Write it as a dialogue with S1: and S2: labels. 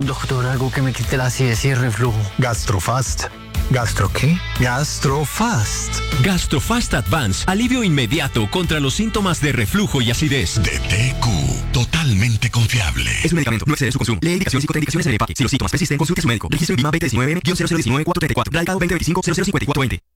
S1: Doctor, algo que me quite la acidez y el reflujo.
S2: Gastrofast. ¿Gastro qué? Gastrofast.
S3: Gastrofast Advance, alivio inmediato contra los síntomas de reflujo y acidez.
S4: De TQ, totalmente confiable.
S5: Es un medicamento, no excede su consumo. Lee indicaciones y contraindicaciones en el empaque. Si los síntomas persisten, consulte a su médico. Registro INVIMA 2019-0019-434. Radicado 2025-005420.